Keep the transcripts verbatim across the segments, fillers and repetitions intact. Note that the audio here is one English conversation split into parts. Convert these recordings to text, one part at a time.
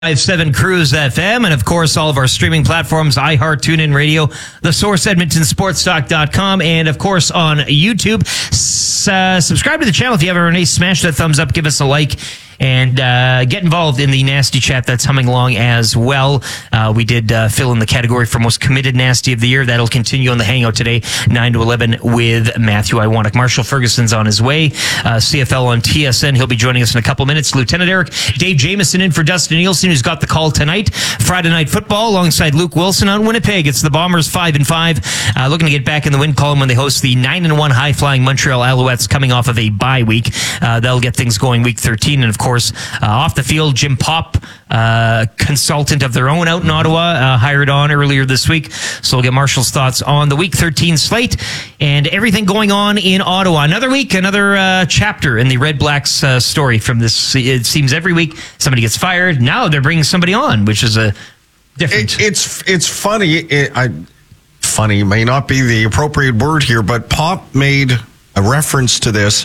five seven Cruise F M, and of course all of our streaming platforms, iHeart, TuneIn Radio, The Source, Edmonton Sports Talk dot com, and of course on YouTube. S- uh, subscribe to the channel if you haven't already. Smash that thumbs up, give us a like, and uh, get involved in the nasty chat that's humming along as well. Uh, we did uh, fill in the category for most committed nasty of the year. That'll continue on the Hangout today, nine to eleven with Matthew Iwanek. Marshall Ferguson's on his way. Uh, C F L on T S N. He'll be joining us in a couple minutes. Lieutenant Eric Dave Jameson in for Dustin Nielsen, who's got the call tonight. Friday Night Football alongside Luke Wilson on Winnipeg. It's the Bombers five and five, uh, looking to get back in the win column when they host the nine and one high-flying Montreal Alouettes coming off of a bye week. Uh, they'll get things going week thirteen, and of course, Uh, off the field, Jim Popp, uh, consultant of their own out in Ottawa, uh, hired on earlier this week. So we'll get Marshall's thoughts on the week thirteen slate and everything going on in Ottawa. Another week, another uh, chapter in the Red Blacks uh, story from this. It seems every week somebody gets fired. Now they're bringing somebody on, which is a different. It, it's it's funny. It, I, funny may not be the appropriate word here, but Popp made a reference to this.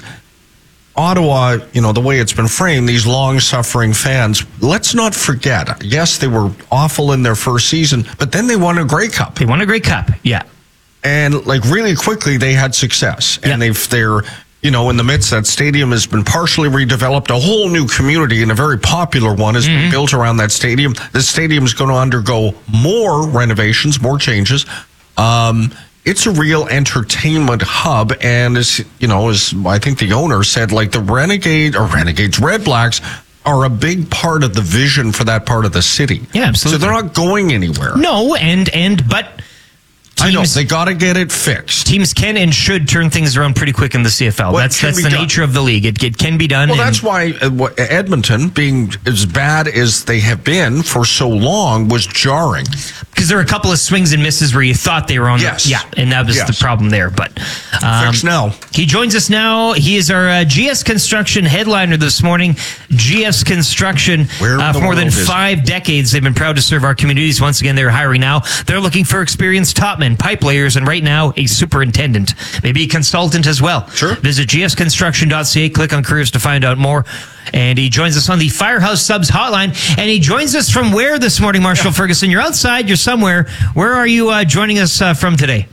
Ottawa, you know, the way it's been framed, these long-suffering fans, let's not forget, yes, they were awful in their first season, but then they won a Grey Cup. They won a Grey Cup, yeah. And, like, really quickly, they had success. And yeah. they've, they're, you know, in the midst, that stadium has been partially redeveloped. A whole new community, and a very popular one, has mm-hmm. been built around that stadium. The stadium is going to undergo more renovations, more changes. Um... It's a real entertainment hub, and as you know, as I think the owner said, like the Renegade or Renegades, Red Blacks are a big part of the vision for that part of the city. Yeah, absolutely. So they're not going anywhere. No, and and but. Teams, I know, they got to get it fixed. Teams can and should turn things around pretty quick in the C F L. What that's that's the done? nature of the league. It, it can be done. Well, that's why uh, Edmonton, being as bad as they have been for so long, was jarring. Because there were a couple of swings and misses where you thought they were on yes. the... Yeah, and that was yes. the problem there. But um, fixed now. He joins us now. He is our uh, G S Construction headliner this morning. G S Construction, uh, for more than five decades, they've been proud to serve our communities. Once again, they're hiring now. They're looking for experienced top men, pipe layers, and right now, a superintendent. Maybe a consultant as well. Sure. Visit g s construction dot c a. Click on careers to find out more. And he joins us on the Firehouse Subs hotline. And he joins us from where this morning, Marshall yeah. Ferguson? You're outside. You're somewhere. Where are you uh, joining us uh, from today?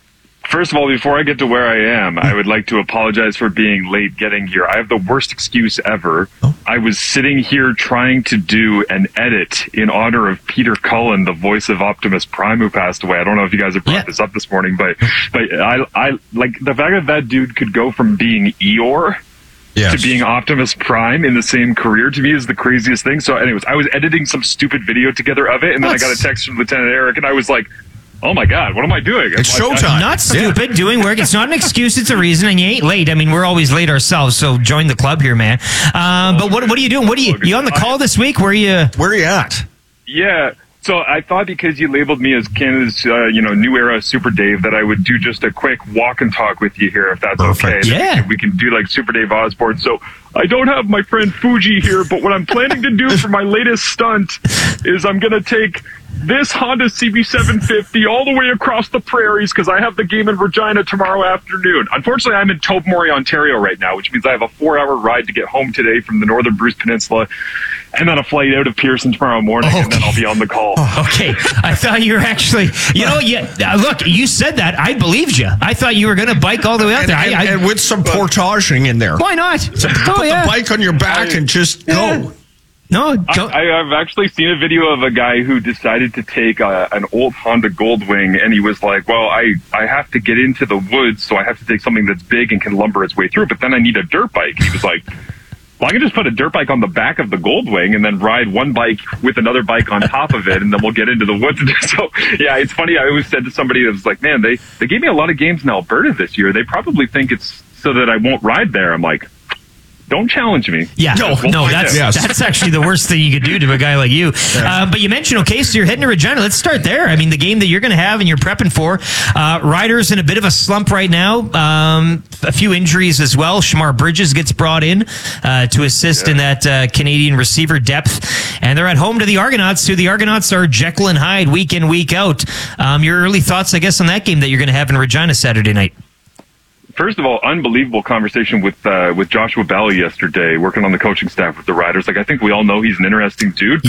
First of all, before I get to where I am, I would like to apologize for being late getting here. I have the worst excuse ever. Oh. I was sitting here trying to do an edit in honor of Peter Cullen, the voice of Optimus Prime, who passed away. I don't know if you guys have brought yeah. this up this morning, but but I I like the fact that that dude could go from being Eeyore yes. to being Optimus Prime in the same career, to me, is the craziest thing. So anyways, I was editing some stupid video together of it, and then That's... I got a text from Lieutenant Eric, and I was like, oh my God, what am I doing? It's like, showtime. Not stupid, yeah. doing work. It's not an excuse, it's a reason, and you ain't late. I mean, we're always late ourselves, so join the club here, man. Um, but what what are you doing? What are you, you on the call this week? Where are you? Where are you at? Yeah. So I thought because you labeled me as Canada's, uh, you know, new era Super Dave, that I would do just a quick walk and talk with you here, if that's Perfect. okay. Yeah. We can do like Super Dave Osborne. So I don't have my friend Fuji here, but what I'm planning to do for my latest stunt is I'm going to take this Honda C B seven fifty all the way across the prairies, because I have the game in Regina tomorrow afternoon. Unfortunately, I'm in Tobermory, Ontario right now, which means I have a four-hour ride to get home today from the northern Bruce Peninsula, and then a flight out of Pearson tomorrow morning, okay. and then I'll be on the call. Okay. I thought you were actually, you know, yeah, look, you said that. I believed you. I thought you were going to bike all the way out and, there. And, I, I, and with some portaging in there. Why not? So oh, put yeah. the bike on your back I, and just yeah. go. No, I, I, I've actually seen a video of a guy who decided to take a, an old Honda Goldwing, and he was like, well, I, I have to get into the woods, so I have to take something that's big and can lumber its way through, but then I need a dirt bike. He was like, well, I can just put a dirt bike on the back of the Goldwing and then ride one bike with another bike on top of it, and then we'll get into the woods. So, yeah, it's funny. I always said to somebody that was like, man, they, they gave me a lot of games in Alberta this year. They probably think it's so that I won't ride there. I'm like, don't challenge me. Yeah, no, we'll no, that's yes. that's actually the worst thing you could do to a guy like you. Yeah. Uh, but you mentioned, okay, so you're heading to Regina. Let's start there. I mean, the game that you're going to have and you're prepping for. Uh, Riders in a bit of a slump right now. Um, a few injuries as well. Shamar Bridges gets brought in uh, to assist yeah. in that uh, Canadian receiver depth. And they're at home to the Argonauts, who the Argonauts are Jekyll and Hyde week in, week out. Um, your early thoughts, I guess, on that game that you're going to have in Regina Saturday night? First of all, unbelievable conversation with uh, with Joshua Bell yesterday, working on the coaching staff with the Riders. Like, I think we all know he's an interesting dude. But yeah.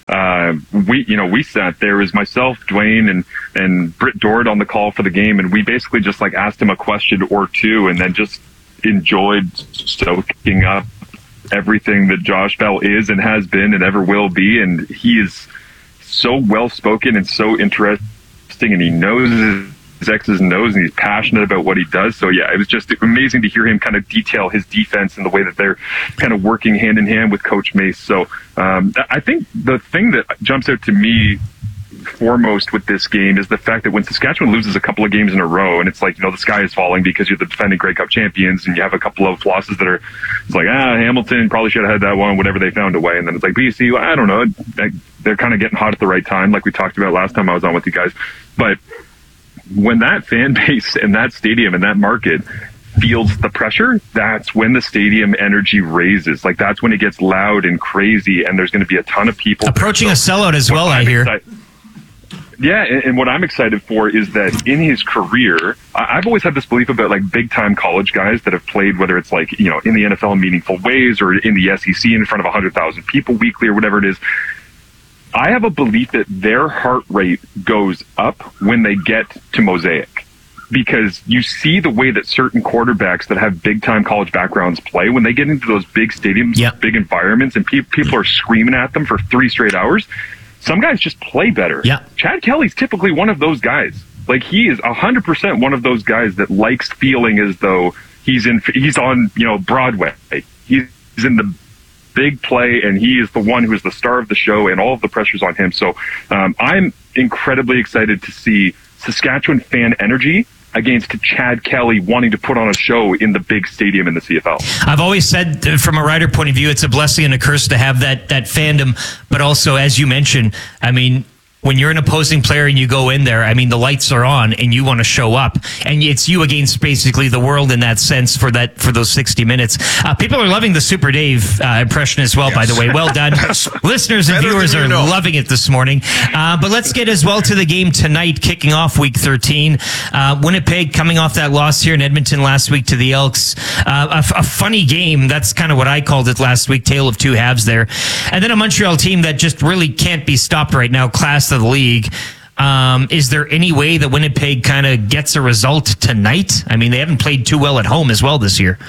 uh, we, you know, we sat there. It was myself, Dwayne, and, and Britt Dord on the call for the game. And we basically just like asked him a question or two and then just enjoyed soaking up everything that Josh Bell is and has been and ever will be. And he is so well spoken and so interesting, and he knows his X's and O's, and he's passionate about what he does. So yeah, it was just amazing to hear him kind of detail his defense and the way that they're kind of working hand in hand with Coach Mace. So um, I think the thing that jumps out to me foremost with this game is the fact that when Saskatchewan loses a couple of games in a row, and it's like, you know, the sky is falling because you're the defending Grey Cup champions, and you have a couple of losses that are, it's like, ah, Hamilton probably should have had that one, whatever they found a way. And then it's like, B C, well, I don't know, they're kind of getting hot at the right time, like we talked about last time I was on with you guys. But when that fan base and that stadium and that market feels the pressure, that's when the stadium energy raises. Like, that's when it gets loud and crazy, and there's going to be a ton of people approaching a sellout as well. I hear. Excited, yeah, and, and what I'm excited for is that in his career, I, I've always had this belief about like big time college guys that have played, whether it's like, you know, in the N F L in meaningful ways or in the S E C in front of one hundred thousand people weekly or whatever it is. I have a belief that their heart rate goes up when they get to Mosaic, because you see the way that certain quarterbacks that have big time college backgrounds play when they get into those big stadiums, yep. big environments, and pe- people are screaming at them for three straight hours. Some guys just play better. Yep. Chad Kelly's typically one of those guys. Like, he is one hundred percent one of those guys that likes feeling as though he's in, he's on, you know, Broadway. He's in the big play, and he is the one who is the star of the show, and all of the pressure's on him. So um, I'm incredibly excited to see Saskatchewan fan energy against Chad Kelly wanting to put on a show in the big stadium in the C F L. I've always said, uh, from a writer point of view, it's a blessing and a curse to have that that fandom, but also, as you mentioned, I mean, when you're an opposing player and you go in there, I mean, the lights are on and you want to show up, and it's you against basically the world in that sense for that for those sixty minutes. Uh, people are loving the Super Dave uh, impression as well, yes. By the way. Well done. Listeners and viewers are know. loving it this morning. Uh, but let's get as well to the game tonight, kicking off week thirteen. Uh, Winnipeg coming off that loss here in Edmonton last week to the Elks. Uh, a, a funny game. That's kind of what I called it last week. Tale of two halves there. And then a Montreal team that just really can't be stopped right now. Class of the league. Um, is there any way that Winnipeg kind of gets a result tonight? I mean, they haven't played too well at home as well this year.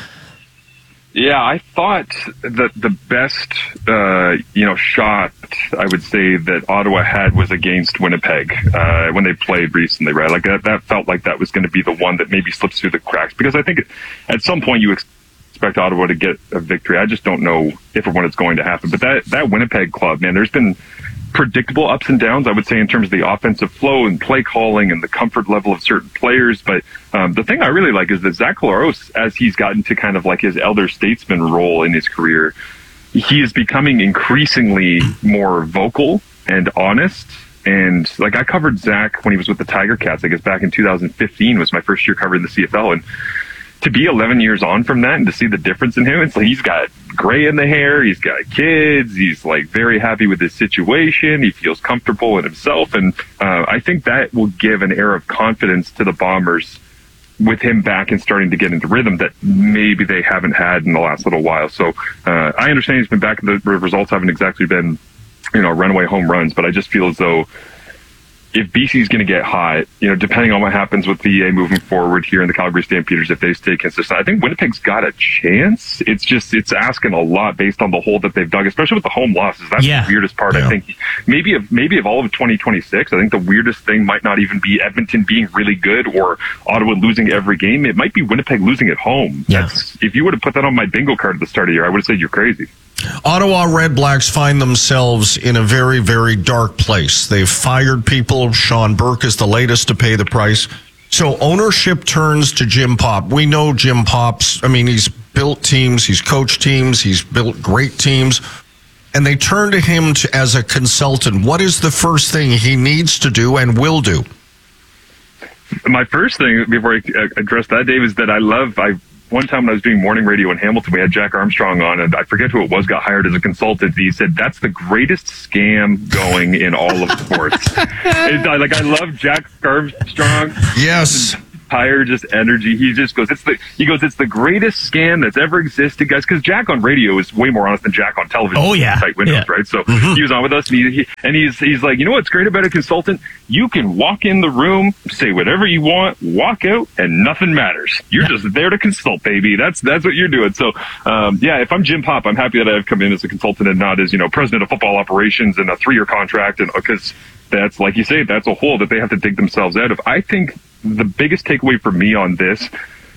Yeah, I thought that the best, uh, you know, shot I would say that Ottawa had was against Winnipeg uh, when they played recently, right? Like that, that felt like that was going to be the one that maybe slips through the cracks, because I think at some point you expect Ottawa to get a victory. I just don't know if or when it's going to happen. But that that Winnipeg club, man, there's been predictable ups and downs, I would say, in terms of the offensive flow and play calling and the comfort level of certain players. But um, the thing I really like is that Zach Collaros, as he's gotten to kind of like his elder statesman role in his career, he is becoming increasingly more vocal and honest. And like, I covered Zach when he was with the Tiger Cats, I guess back in two thousand fifteen was my first year covering the C F L. And to be eleven years on from that and to see the difference in him, it's like he's got gray in the hair, he's got kids, he's like very happy with his situation, he feels comfortable in himself, and uh, I think that will give an air of confidence to the Bombers with him back and starting to get into rhythm that maybe they haven't had in the last little while. So uh, I understand he's been back, the results haven't exactly been, you know, runaway home runs, but I just feel as though if B C's going to get hot, you know, depending on what happens with V A moving forward here in the Calgary Stampeders, if they stay consistent, I think Winnipeg's got a chance. It's just, it's asking a lot based on the hole that they've dug, especially with the home losses. That's yeah. the weirdest part. Yeah. I think maybe of, maybe of all of twenty twenty-six, I think the weirdest thing might not even be Edmonton being really good or Ottawa losing every game. It might be Winnipeg losing at home. Yeah. That's, if you would have put that on my bingo card at the start of the year, I would have said you're crazy. Ottawa Redblacks find themselves in a very, very dark place. They've fired people. Sean Burke is the latest to pay the price. So ownership turns to Jim Popp. We know Jim Popp's, I mean, he's built teams, he's coached teams, he's built great teams, and they turn to him to, as a consultant. What is the first thing he needs to do and will do? My first thing, before I address that, Dave, is that I love, I one time when I was doing morning radio in Hamilton, we had Jack Armstrong on, and I forget who it was, got hired as a consultant. He said, that's the greatest scam going in all of sports. It, like, I love Jack Armstrong. Yes. entire just energy. He just goes, it's the he goes, it's the greatest scam that's ever existed, guys. Because Jack on radio is way more honest than Jack on television. Oh yeah, tight windows, yeah. right? So mm-hmm. he was on with us, and, he, he, and he's he's like, you know what's great about a consultant? You can walk in the room, say whatever you want, walk out, and nothing matters. You're yeah. just there to consult, baby. That's that's what you're doing. So um, yeah, if I'm Jim Popp, I'm happy that I've come in as a consultant and not as, you know, president of football operations and a three-year contract, and because that's, like you say, that's a hole that they have to dig themselves out of. I think the biggest takeaway for me on this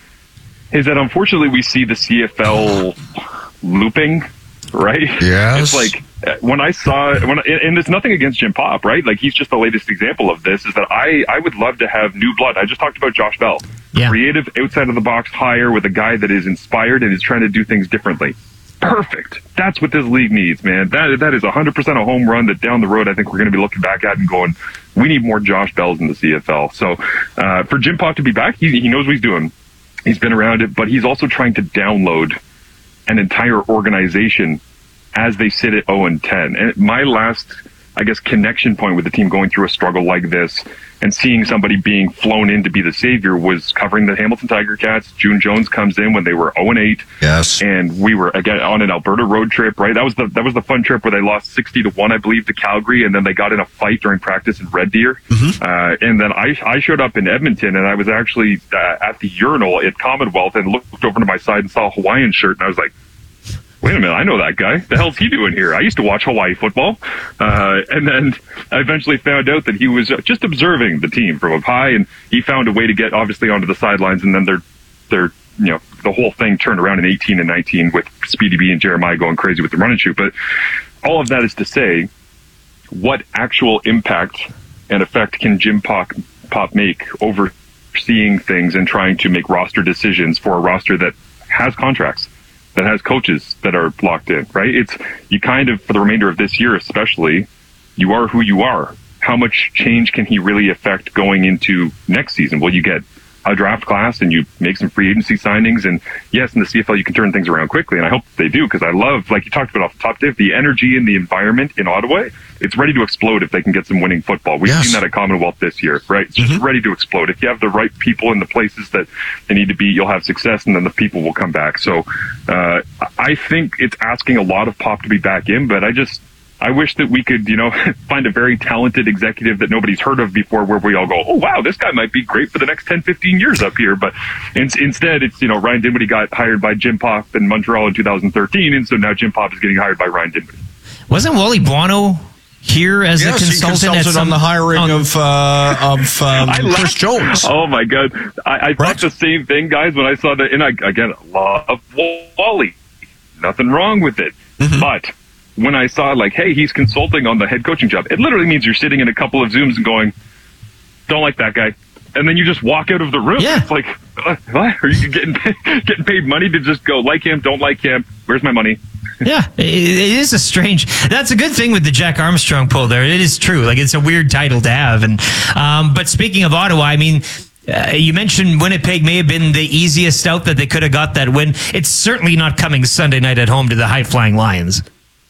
is that unfortunately we see the C F L looping, right? Yes. It's like when I saw, when and it's nothing against Jim Popp, right? Like he's just the latest example of this. Is that I I would love to have new blood. I just talked about Josh Bell, yeah. creative, outside of the box hire with a guy that is inspired and is trying to do things differently. Perfect. That's what this league needs, man. That that is one hundred percent a home run that down the road I think we're going to be looking back at and going, we need more Josh Bells in the C F L. So uh, for Jim Popp to be back, he, he knows what he's doing. He's been around it, but he's also trying to download an entire organization as they sit at oh and ten. And my last, I guess, connection point with the team going through a struggle like this and seeing somebody being flown in to be the savior was covering the Hamilton Tiger Cats. June Jones comes in when they were oh and eight. Yes. And we were, again, on an Alberta road trip, right? That was the that was the fun trip where they lost sixty to one, I believe, to Calgary, and then they got in a fight during practice in Red Deer. Mm-hmm. Uh, and then I, I showed up in Edmonton, and I was actually uh, at the urinal at Commonwealth and looked over to my side and saw a Hawaiian shirt, and I was like, wait a minute, I know that guy. The hell's he doing here? I used to watch Hawaii football. Uh, and then I eventually found out that he was just observing the team from up high, and he found a way to get obviously onto the sidelines, and then they're, they're, you know, the whole thing turned around in eighteen and nineteen with Speedy B and Jeremiah going crazy with the run and shoot. But all of that is to say, what actual impact and effect can Jim Popp, Popp make overseeing things and trying to make roster decisions for a roster that has contracts, that has coaches that are locked in, right? It's, you kind of, for the remainder of this year especially, you are who you are. How much change can he really affect going into next season? Well, you get a draft class and you make some free agency signings, and yes, in the C F L you can turn things around quickly, and I hope they do, because I love, like you talked about off the top, Dave, the energy in the environment in Ottawa. It's ready to explode if they can get some winning football. We've yes. seen that at Commonwealth this year, right? It's just mm-hmm. ready to explode. If you have the right people in the places that they need to be, you'll have success, and then the people will come back. So uh, I think it's asking a lot of Popp to be back in, but I just, I wish that we could, you know, find a very talented executive that nobody's heard of before, where we all go, oh, wow, this guy might be great for the next ten, fifteen years up here. But in, instead, it's, you know, Ryan Dinwiddie got hired by Jim Popp in Montreal in two thousand thirteen, and so now Jim Popp is getting hired by Ryan Dinwiddie. Wasn't Wally Buono here as yes, a consultant? He consulted at some, on the hiring on, of uh, of um, Chris Jones. Oh my God, I, I right. thought the same thing, guys, when I saw that. And I, again, love Wally, nothing wrong with it, mm-hmm. but when I saw, like, hey, he's consulting on the head coaching job, it literally means you're sitting in a couple of Zooms and going, don't like that guy. And then you just walk out of the room. Yeah. It's like, uh, what? Are you getting paid, getting paid money to just go, like him, don't like him? Where's my money? Yeah, it is a strange. That's a good thing with the Jack Armstrong pull there. It is true. Like, it's a weird title to have. And um, but speaking of Ottawa, I mean, Uh, you mentioned Winnipeg may have been the easiest out that they could have got that win. It's certainly not coming Sunday night at home to the high-flying Lions.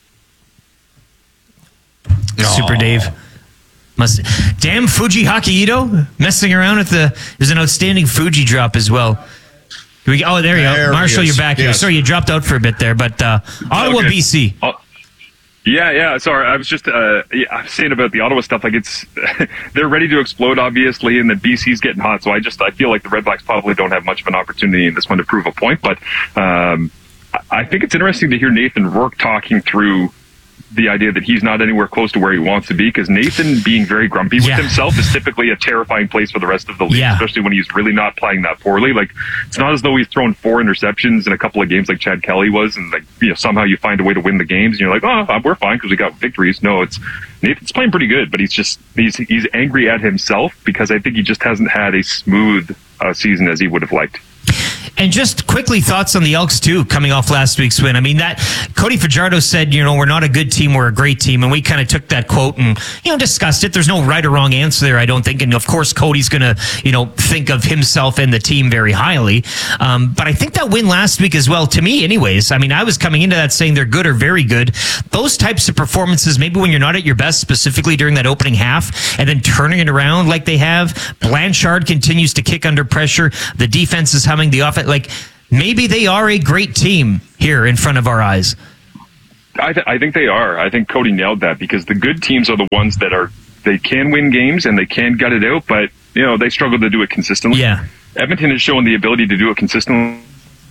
Aww. Super Dave. Must damn Fuji Hokkaido messing around with the. There's an outstanding Fuji drop as well. We, oh, there you there go, Marshall. You're back yes. here. Sorry, you dropped out for a bit there, but uh, Ottawa, okay. B C. Oh. Yeah, yeah. Sorry, I was just uh, yeah, I was saying about the Ottawa stuff. Like, it's they're ready to explode, obviously, and the B C's getting hot. So I just I feel like the Red Blacks probably don't have much of an opportunity in this one to prove a point. But um, I think it's interesting to hear Nathan Rourke talking through the idea that he's not anywhere close to where he wants to be, because Nathan being very grumpy with yeah. himself is typically a terrifying place for the rest of the league, yeah. especially when he's really not playing that poorly. Like, it's not as though he's thrown four interceptions in a couple of games like Chad Kelly was, and like, you know, somehow you find a way to win the games and you're like, oh, we're fine because we got victories. No, it's Nathan's playing pretty good, but he's just he's he's angry at himself because I think he just hasn't had a smooth uh, season as he would have liked. And just quickly, thoughts on the Elks, too, coming off last week's win. I mean, that Cody Fajardo said, you know, we're not a good team, we're a great team. And we kind of took that quote and, you know, discussed it. There's no right or wrong answer there, I don't think. And, of course, Cody's going to, you know, think of himself and the team very highly. Um, but I think that win last week as well, to me, anyways, I mean, I was coming into that saying they're good or very good. Those types of performances, maybe when you're not at your best, specifically during that opening half, and then turning it around like they have. Blanchard continues to kick under pressure. The defense is humming. The offense, like maybe they are a great team here in front of our eyes. I, th- I think they are. I think Cody nailed that, because the good teams are the ones that are, they can win games and they can gut it out, but you know, they struggle to do it consistently. Yeah. Edmonton has shown the ability to do it consistently.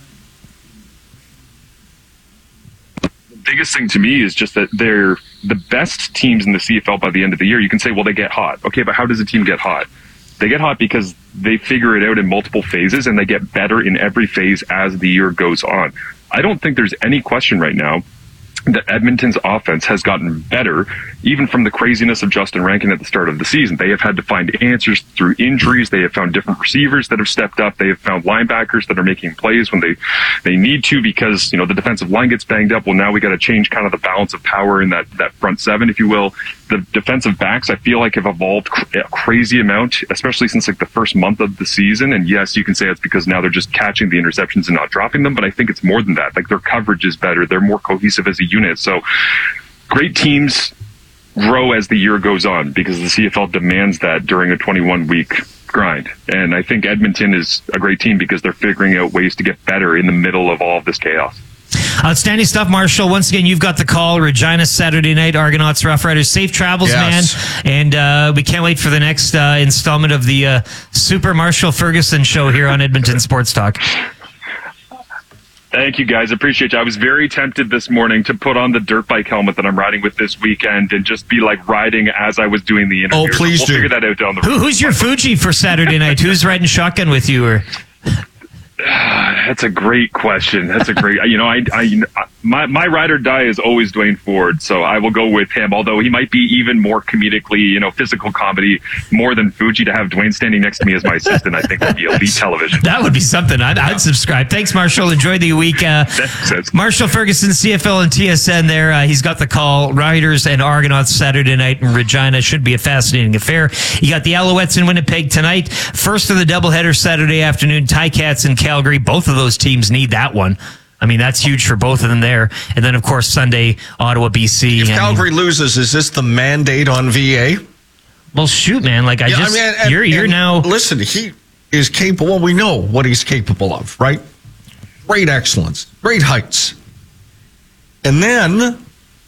The biggest thing to me is just that they're the best teams in the C F L by the end of the year. You can say, well, they get hot. Okay, but how does a team get hot? They get hot because they figure it out in multiple phases, and they get better in every phase as the year goes on. I don't think there's any question right now that Edmonton's offense has gotten better, even from the craziness of Justin Rankin at the start of the season. They have had to find answers through injuries. They have found different receivers that have stepped up. They have found linebackers that are making plays when they, they need to, because, you know, the defensive line gets banged up. Well, now we got to change kind of the balance of power in that, that front seven, if you will. The defensive backs, I feel like, have evolved cr- a crazy amount, especially since like the first month of the season. And yes, you can say it's because now they're just catching the interceptions and not dropping them, but I think it's more than that. Like, their coverage is better. They're more cohesive as a unit. So great teams grow as the year goes on, because the C F L demands that during a twenty-one week grind. And I think Edmonton is a great team because they're figuring out ways to get better in the middle of all of this chaos. Outstanding stuff, Marshall. Once again, you've got the call. Regina, Saturday night, Argonauts, Rough Riders. Safe travels, Yes. man. And uh, we can't wait for the next uh, installment of the uh, Super Marshall Ferguson show here on Edmonton Sports Talk. Thank you, guys. Appreciate you. I was very tempted this morning to put on the dirt bike helmet that I'm riding with this weekend and just be like riding as I was doing the interview. Oh, please we'll do. figure that out down the road. Who, who's your Fuji for Saturday night? Who's riding shotgun with you? Or That's a great question. That's a great, you know, I, I, my, my ride or die is always Dwayne Ford, so I will go with him, although he might be even more comedically, you know, physical comedy more than Fuji. To have Dwayne standing next to me as my assistant, I think would be elite television. that would be something. I'd, I'd subscribe. Thanks, Marshall. Enjoy the week. Uh, Sense. Marshall Ferguson, C F L and T S N there. Uh, he's got the call. Riders and Argonauts Saturday night in Regina. Should be a fascinating affair. You got the Alouettes in Winnipeg tonight. First of the doubleheader Saturday afternoon. Ticats in Calgary. Both of those teams need that one. I mean, that's huge for both of them there. And then, of course, Sunday, Ottawa, B C. If I Calgary mean, loses, is this the mandate on V A? well, shoot, man. Like, I Yeah, just, I mean, and- you're, you're and now. Listen, he is capable. We know what he's capable of, right? Great excellence, great heights. And then,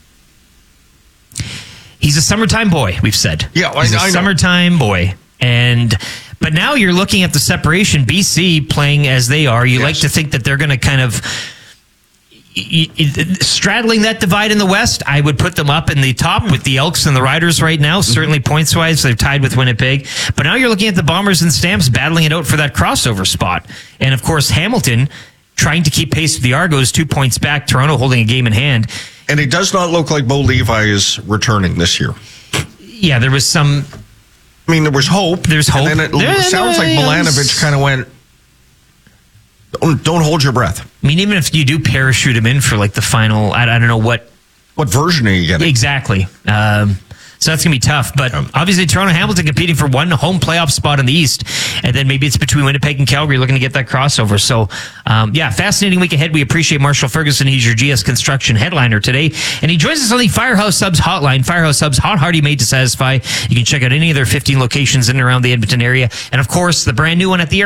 He's a summertime boy, we've said. Yeah, I- he's a I know. summertime boy. And but now you're looking at the separation. B C playing as they are. You Yes. like to think that they're going to kind of y- y- straddling that divide in the West. I would put them up in the top with the Elks and the Riders right now. Mm-hmm. Certainly points wise, they're tied with Winnipeg. But now you're looking at the Bombers and Stamps battling it out for that crossover spot. And of course, Hamilton trying to keep pace with the Argos, two points back. Toronto holding a game in hand. and it does not look like Bo Levi is returning this year. Yeah, there was some. I mean, there was hope. There's hope. And then it There- sounds like there- Milanovic kind of went, don't, don't hold your breath. I mean, even if you do parachute him in for like the final, I, I don't know what What version are you getting? exactly. Um, so that's going to be tough. But obviously, Toronto Hamilton competing for one home playoff spot in the East. And then maybe it's between Winnipeg and Calgary looking to get that crossover. So, um, yeah, fascinating week ahead. We appreciate Marshall Ferguson. He's your G S Construction headliner today. And he joins us on the Firehouse Subs hotline. Firehouse Subs, hot, hearty, made to satisfy. You can check out any of their fifteen locations in and around the Edmonton area. And, of course, the brand new one at the